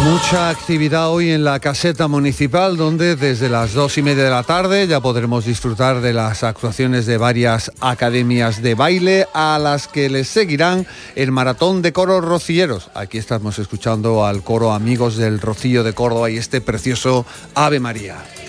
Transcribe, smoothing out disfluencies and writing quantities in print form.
Mucha actividad hoy en la caseta municipal, donde desde las 2:30 de la tarde ya podremos disfrutar de las actuaciones de varias academias de baile, a las que les seguirán el maratón de coros rocilleros. Aquí estamos escuchando al coro Amigos del Rocío de Córdoba y este precioso Ave María.